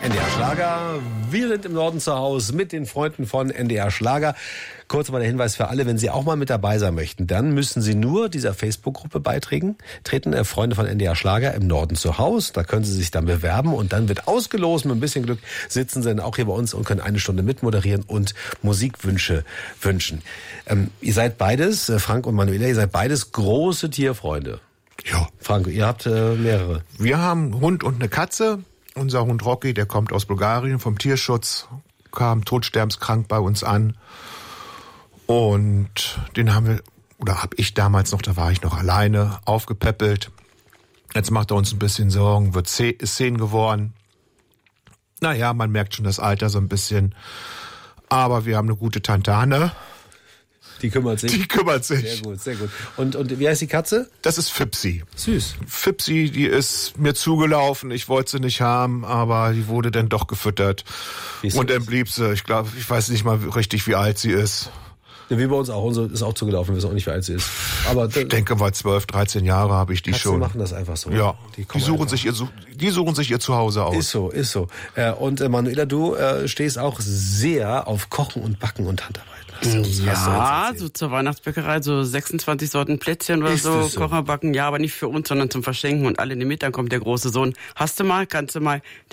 NDR Schlager. Wir sind im Norden zu Hause mit den Freunden von NDR Schlager. Kurz mal der Hinweis für alle, wenn Sie auch mal mit dabei sein möchten, dann müssen Sie nur dieser Facebook-Gruppe beitreten. Freunde von NDR Schlager im Norden zu Hause. Da können Sie sich dann bewerben und dann wird ausgelost. Mit ein bisschen Glück sitzen Sie dann auch hier bei uns und können eine Stunde mitmoderieren und Musikwünsche wünschen. Ihr seid beides, Frank und Manuela, ihr seid beides große Tierfreunde. Ja. Frank, ihr habt mehrere. Wir haben einen Hund und eine Katze. Unser Hund Rocky, der kommt aus Bulgarien vom Tierschutz, kam todsterbenskrank bei uns an. Und den habe ich damals noch, da war ich noch alleine, aufgepäppelt. Jetzt macht er uns ein bisschen Sorgen, ist 10 geworden. Naja, man merkt schon das Alter so ein bisschen. Aber wir haben eine gute Tante Hanne. Die kümmert sich. Sehr gut, sehr gut. Und wie heißt die Katze? Das ist Fipsi. Süß. Fipsi, die ist mir zugelaufen. Ich wollte sie nicht haben, aber die wurde dann doch gefüttert. Und dann blieb sie. Ich glaube, ich weiß nicht mal richtig, wie alt sie ist. Ja, wie bei uns auch. Unsere ist auch zugelaufen. Wir wissen auch nicht, wie alt sie ist. Aber ich denke mal 12, 13 Jahre habe ich die Katzen schon. Die machen das einfach so. Ja. Die suchen sich ihr Zuhause aus. Ist so. Und Manuela, du stehst auch sehr auf Kochen und Backen und Handarbeiten. Ja, so zur Weihnachtsbäckerei, so 26 Sorten Plätzchen oder so, Kochen, Backen, ja, aber nicht für uns, sondern zum Verschenken und alle nehmen mit, dann kommt der große Sohn. Kannst du mal,